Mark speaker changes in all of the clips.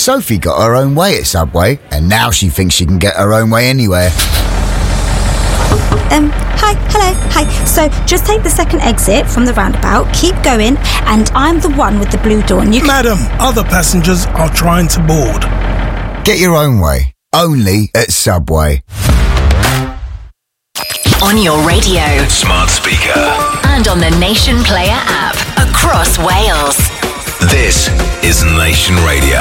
Speaker 1: Sophie got her own way at Subway, and now she thinks she can get her own way anywhere.
Speaker 2: Hi. So just take the second exit from the roundabout, keep going, and I'm the one with the blue door. And
Speaker 3: Madam, other passengers are trying to board.
Speaker 1: Get your own way, only at Subway.
Speaker 4: On your radio,
Speaker 5: smart speaker,
Speaker 4: and on the Nation Player app across Wales.
Speaker 5: This is Nation Radio.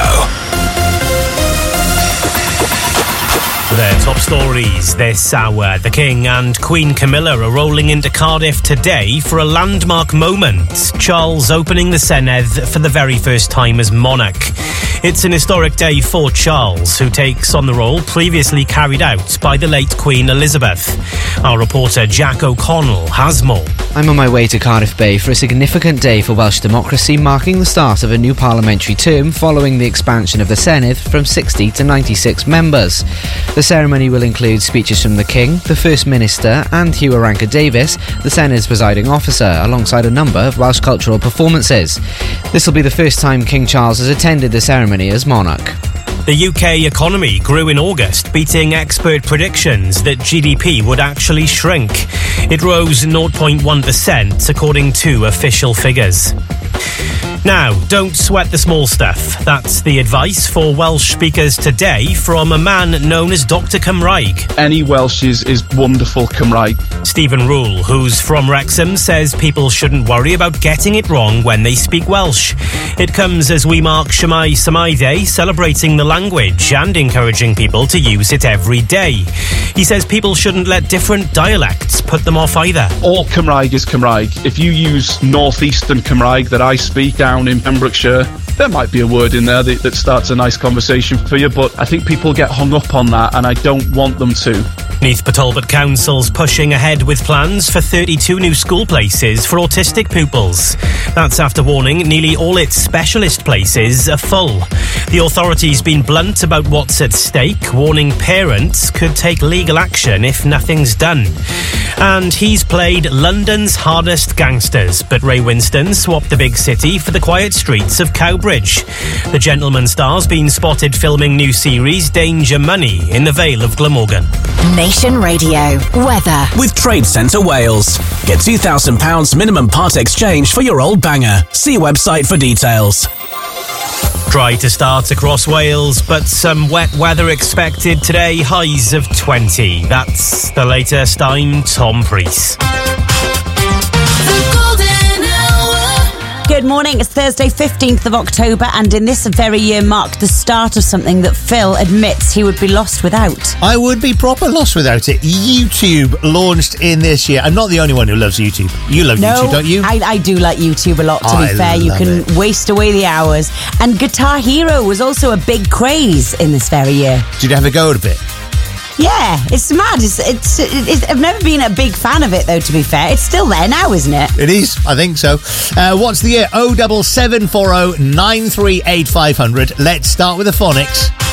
Speaker 6: Their top stories this hour. The King and Queen Camilla are rolling into Cardiff today for a landmark moment. Charles opening the Senedd for the very first time as monarch. It's an historic day for Charles, who takes on the role previously carried out by the late Queen Elizabeth. Our reporter Jack O'Connell has more.
Speaker 7: I'm on my way to Cardiff Bay for a significant day for Welsh democracy, marking the start of a new parliamentary term following the expansion of the Senedd from 60 to 96 members. The ceremony will include speeches from the King, the First Minister and Hugh Aranka-Davies, the Senedd's presiding officer, alongside a number of Welsh cultural performances. This will be the first time King Charles has attended the ceremony as monarch.
Speaker 6: The UK economy grew in August, beating expert predictions that GDP would actually shrink. It rose 0.1%, according to official figures. Now, don't sweat the small stuff. That's the advice for Welsh speakers today from a man known as Dr Cymraeg.
Speaker 8: Any Welsh is wonderful Cymraeg.
Speaker 6: Stephen Rule, who's from Wrexham, says people shouldn't worry about getting it wrong when they speak Welsh. It comes as we mark Shwmae Samai Day, celebrating the language and encouraging people to use it every day. He says people shouldn't let different dialects put them off either.
Speaker 8: All Cymraeg is Cymraeg. If you use northeastern Cymraeg that I speak down in Pembrokeshire, there might be a word in there that starts a nice conversation for you, but I think people get hung up on that and I don't want them to.
Speaker 6: Neath Talbot Council's pushing ahead with plans for 32 new school places for autistic pupils. That's after warning nearly all its specialist places are full. The authority's been blunt about what's at stake, warning parents could take legal action if nothing's done. And he's played London's hardest gangsters, but Ray Winstone swapped the big city for the quiet streets of Cowbridge. The Gentleman star's been spotted filming new series Danger Money in the Vale of Glamorgan.
Speaker 4: Nation Radio weather
Speaker 9: with Trade Centre Wales. Get £2,000 minimum part exchange for your old banger. See website for details.
Speaker 6: Dry to start across Wales, but some wet weather expected today, highs of 20. That's the latest. I'm Tom Priest.
Speaker 2: Good morning, it's Thursday 15th of October, and in this very year marked the start of something that Phil admits he would be lost without.
Speaker 10: I would be proper lost without it. YouTube launched in this year. I'm not the only one who loves YouTube. You love YouTube, don't you?
Speaker 2: I do like YouTube a lot, to be fair. You can waste away the hours. And Guitar Hero was also a big craze in this very year.
Speaker 10: Did you have a go at a bit?
Speaker 2: Yeah, it's mad. It's I've never been a big fan of it, though, to be fair. It's still there now, isn't it?
Speaker 10: It is, I think so. What's the year? 07740 938 500. Let's start with the phonics.